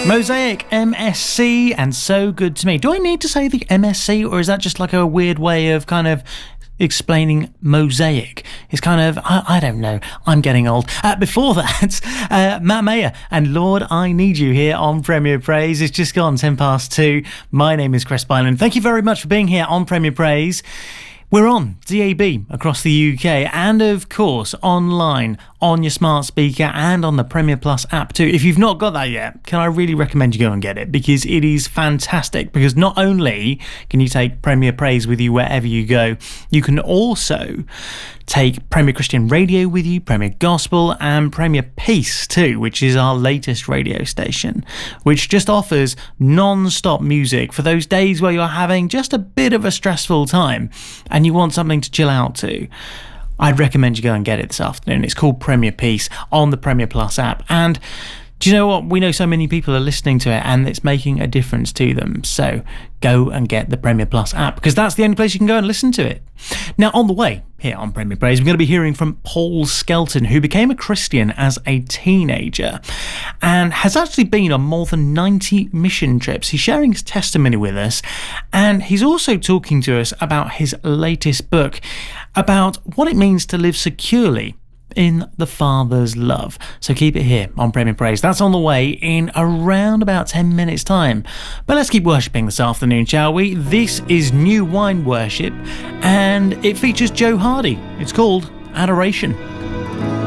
Mosaic, MSC, and So Good To Me. Do I need to say the MSC, or is that just like a weird way of kind of explaining mosaic? It's kind of, I don't know, I'm getting old. Before that, Matt Mayer and Lord, I Need You here on Premier Praise. It's just gone 2:10. My name is Chris Byland. Thank you very much for being here on Premier Praise. We're on DAB across the UK and, of course, online on your smart speaker and on the Premier Plus app too. If you've not got that yet, can I really recommend you go and get it, because it is fantastic. Because not only can you take Premier Praise with you wherever you go, you can also take Premier Christian Radio with you, Premier Gospel, and Premier Peace too, which is our latest radio station, which just offers non-stop music for those days where you're having just a bit of a stressful time and you want something to chill out to. I'd recommend you go and get it this afternoon. It's called Premier Peace on the Premier Plus app. And do you know what? We know so many people are listening to it and it's making a difference to them. So go and get the Premier Plus app, because that's the only place you can go and listen to it. Now, on the way here on Premier Praise, we're going to be hearing from Paul Skelton, who became a Christian as a teenager and has actually been on more than 90 mission trips. He's sharing his testimony with us, and he's also talking to us about his latest book, about what it means to live securely in the Father's love. So keep it here on Premier Praise. That's on the way in around about 10 minutes time. But let's keep worshipping this afternoon, shall we? This is New Wine Worship and it features Joe Hardy. It's called Adoration.